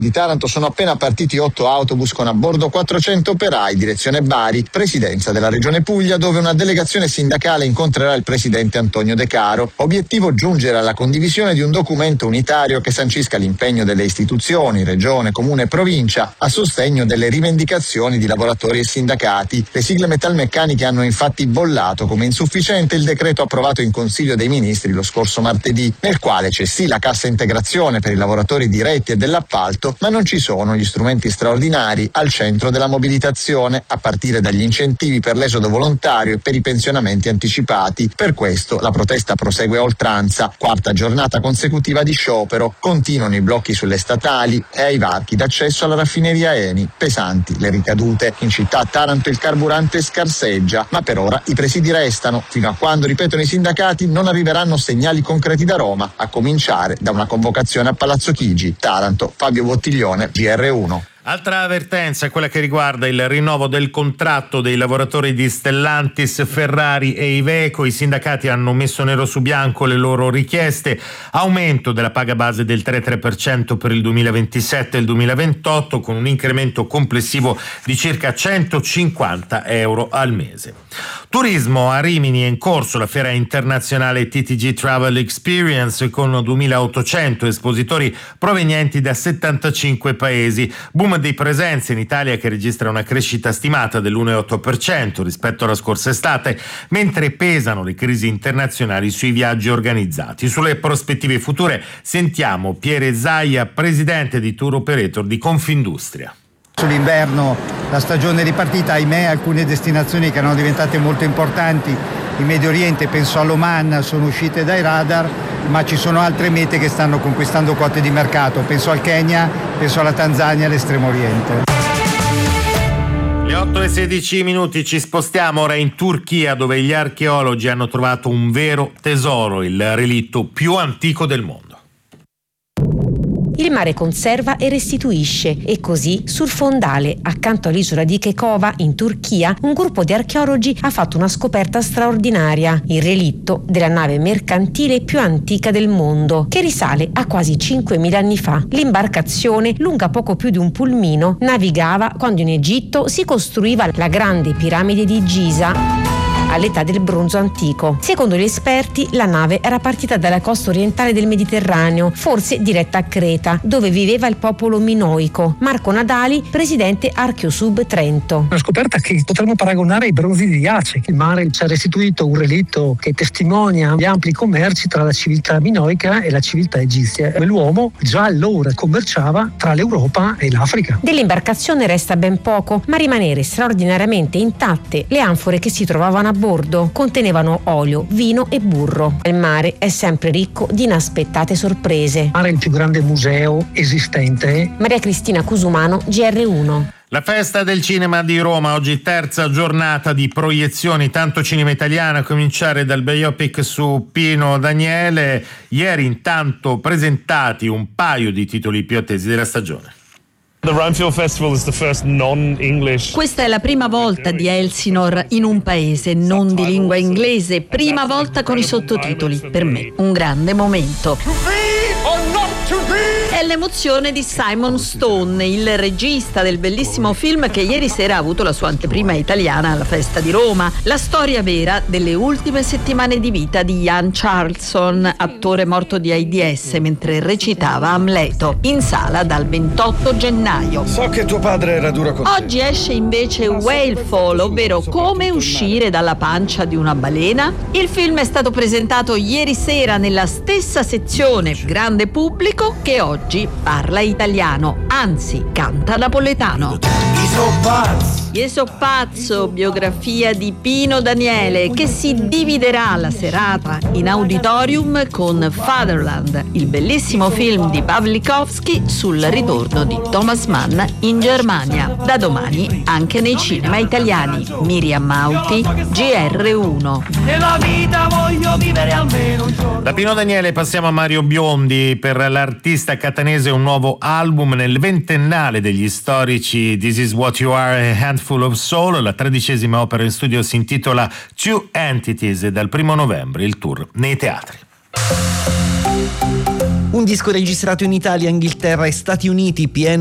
Di Taranto sono appena partiti 8 autobus con a bordo 400 operai, direzione Bari, presidenza della Regione Puglia, dove una delegazione sindacale incontrerà il presidente Antonio De Caro. Obiettivo: giungere alla condivisione di un documento unitario che sancisca l'impegno delle istituzioni, Regione, Comune e Provincia, a sostegno delle rivendicazioni di lavoratori e sindacati. Le sigle metalmeccaniche hanno infatti bollato come insufficiente il decreto approvato in Consiglio dei Ministri lo scorso martedì, nel quale c'è sì la cassa integrazione per i lavoratori diretti e dell'appalto, ma non ci sono gli strumenti straordinari al centro della mobilitazione, a partire dagli incentivi per l'esodo volontario e per i pensionamenti anticipati. Per questo la protesta prosegue a oltranza, quarta giornata consecutiva di sciopero, continuano i blocchi sulle statali e ai varchi d'accesso alla raffineria Eni, pesanti le ricadute. In città a Taranto il carburante scarseggia, ma per ora i presidi restano, fino a quando, ripetono i sindacati, non arriveranno segnali concreti da Roma, a cominciare da una convocazione a Palazzo Chigi. Taranto, Fabio Bottiglione, GR1. Altra avvertenza è quella che riguarda il rinnovo del contratto dei lavoratori di Stellantis, Ferrari e Iveco. I sindacati hanno messo nero su bianco le loro richieste: aumento della paga base del 3,3% per il 2027 e il 2028, con un incremento complessivo di circa 150 euro al mese. Turismo: a Rimini è in corso la fiera internazionale TTG Travel Experience, con 2.800 espositori provenienti da 75 paesi. Boom di presenze in Italia che registra una crescita stimata dell'1,8% rispetto alla scorsa estate, mentre pesano le crisi internazionali sui viaggi organizzati. Sulle prospettive future sentiamo Piere Zaia, presidente di Tour Operator di Confindustria. Sull'inverno la stagione è ripartita, ahimè alcune destinazioni che erano diventate molto importanti in Medio Oriente, penso all'Oman, sono uscite dai radar, ma ci sono altre mete che stanno conquistando quote di mercato, penso al Kenya, penso alla Tanzania e all'Estremo Oriente. Le 8:16, ci spostiamo ora in Turchia, dove gli archeologi hanno trovato un vero tesoro, il relitto più antico del mondo. Il mare conserva e restituisce, e così sul fondale, accanto all'isola di Kekova, in Turchia, un gruppo di archeologi ha fatto una scoperta straordinaria: il relitto della nave mercantile più antica del mondo, che risale a quasi 5.000 anni fa. L'imbarcazione, lunga poco più di un pulmino, navigava quando in Egitto si costruiva la grande piramide di Giza, all'età del bronzo antico. Secondo gli esperti, la nave era partita dalla costa orientale del Mediterraneo, forse diretta a Creta, dove viveva il popolo minoico. Marco Nadali, presidente Archeosub Trento. Una scoperta che potremmo paragonare ai bronzi di Ace. Il mare ci ha restituito un relitto che testimonia gli ampli commerci tra la civiltà minoica e la civiltà egizia. L'uomo già allora commerciava tra l'Europa e l'Africa. Dell'imbarcazione resta ben poco, ma rimanere straordinariamente intatte le anfore che si trovavano a bordo. Contenevano olio, vino e burro. Il mare è sempre ricco di inaspettate sorprese. Il mare è il più grande museo esistente. Maria Cristina Cusumano, GR1. La festa del cinema di Roma, oggi terza giornata di proiezioni, tanto cinema italiano, a cominciare dal biopic su Pino Daniele. Ieri intanto presentati un paio di titoli più attesi della stagione. Questa è la prima volta di Elsinore in un paese non di lingua inglese, prima volta con i sottotitoli. Per me un grande momento. È l'emozione di Simon Stone, il regista del bellissimo film che ieri sera ha avuto la sua anteprima italiana alla Festa di Roma. La storia vera delle ultime settimane di vita di Ian Charleston, attore morto di AIDS mentre recitava Amleto, in sala dal 28 gennaio. So che tuo padre era duro con te. Oggi esce invece Whalefall, ovvero Come uscire dalla pancia di una balena. Il film è stato presentato ieri sera nella stessa sezione grande pubblico che oggi parla italiano, anzi canta napoletano. Io so pazzo, biografia di Pino Daniele, che si dividerà la serata in auditorium con Fatherland, il bellissimo film di Pawlikowski sul ritorno di Thomas Mann in Germania. Da domani anche nei cinema italiani. Miriam Mauti, GR1. Nella vita voglio vivere almeno un giorno. Da Pino Daniele passiamo a Mario Biondi. Per l'artista catanese un nuovo album nel ventennale degli storici This Is What You Are, A Handful of Soul. La 13ª opera in studio si intitola Two Entities e dal 1 novembre il tour nei teatri. Un disco registrato in Italia, Inghilterra e Stati Uniti, pieno